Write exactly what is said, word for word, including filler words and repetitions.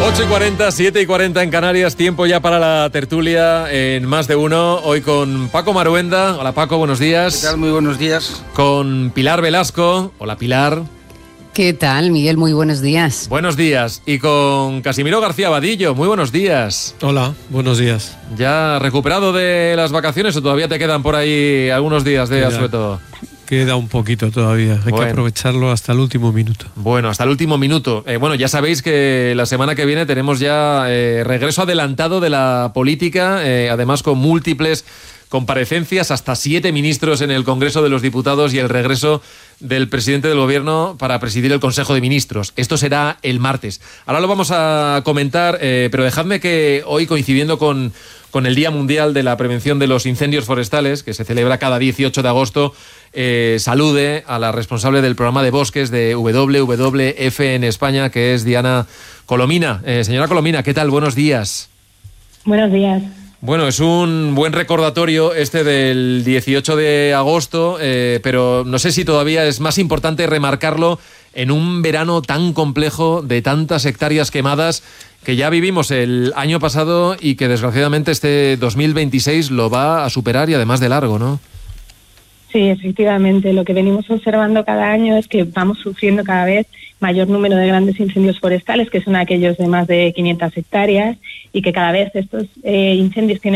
ocho y cuarenta, siete y cuarenta en Canarias, tiempo ya para la tertulia en Más de Uno, hoy con Paco Maruenda. Hola Paco, buenos días. ¿Qué tal? Muy buenos días. Con Pilar Velasco. Hola Pilar. ¿Qué tal, Miguel? Muy buenos días. Buenos días. Y con Casimiro García Vadillo. Muy buenos días. Hola, buenos días. ¿Ya recuperado de las vacaciones o todavía te quedan por ahí algunos días de asueto? Queda un poquito todavía, hay bueno. que aprovecharlo hasta el último minuto. Bueno, hasta el último minuto. Eh, bueno, ya sabéis que la semana que viene tenemos ya eh, regreso adelantado de la política, eh, además con múltiples comparecencias, hasta siete ministros en el Congreso de los Diputados y el regreso del presidente del Gobierno para presidir el Consejo de Ministros. Esto será el martes. Ahora lo vamos a comentar, eh, pero dejadme que hoy, coincidiendo con, con el Día Mundial de la Prevención de los Incendios Forestales, que se celebra cada dieciocho de agosto, eh, salude a la responsable del programa de bosques de W W F en España, que es Diana Colomina. Eh, señora Colomina, ¿qué tal? Buenos días. Buenos días. Bueno, es un buen recordatorio este del dieciocho de agosto, eh, pero no sé si todavía es más importante remarcarlo en un verano tan complejo, de tantas hectáreas quemadas, que ya vivimos el año pasado y que desgraciadamente este dos mil veintiséis lo va a superar, y además de largo, ¿no? Sí, efectivamente. Lo que venimos observando cada año es que vamos sufriendo cada vez mayor número de grandes incendios forestales, que son aquellos de más de quinientas hectáreas, y que cada vez estos eh, incendios tienen